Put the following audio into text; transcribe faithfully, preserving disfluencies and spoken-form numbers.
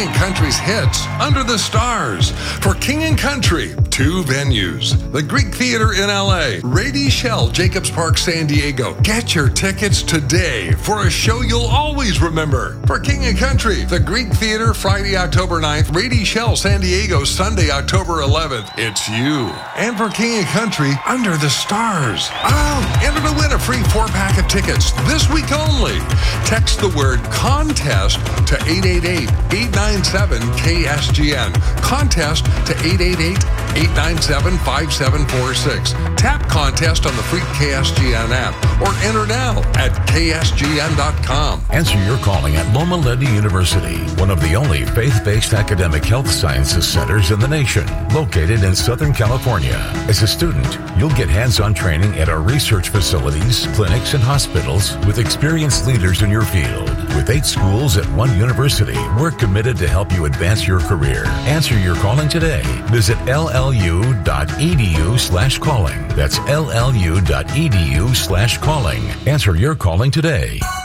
and Country's hits, Under the Stars. For King and Country, two venues. The Greek Theater in L A, Rady Shell, Jacobs Park, San Diego. Get your tickets today for a show you'll always remember. For King and Country, the Greek Theater, Friday, October ninth, Rady Shell, San Diego, Sunday, October eleventh. It's you. And for King and Country, Under the Stars. Oh, enter to win a free four-pack of tickets this week only. Text the word contest to eight eight eight, eight nine seven, K S G N. Contest to eight eight eight, eight nine seven, five seven four six. Tap contest on the free K S G N app or enter now at K S G N dot com. Answer your calling at Loma Linda University, one of the only faith-based academic health sciences centers in the nation, located in Southern California. As a student, you'll get hands-on training at our research facilities, clinics, and hospitals with experienced leaders in your field. With eight schools at one university, we're committed to help you advance your career. Answer your calling today. Visit L L U dot E D U slash calling. That's L L U dot E D U slash calling. Answer your calling today.